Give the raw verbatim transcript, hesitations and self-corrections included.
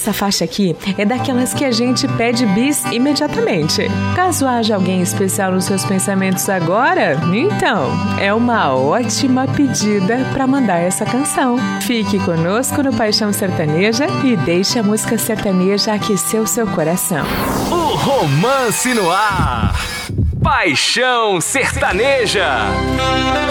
Essa faixa aqui é daquelas que a gente pede bis imediatamente. Caso haja alguém especial nos seus pensamentos agora, então é uma ótima pedida para mandar essa canção. Fique conosco no Paixão Sertaneja e deixe a música sertaneja aquecer o seu coração. O romance no ar. Paixão Sertaneja.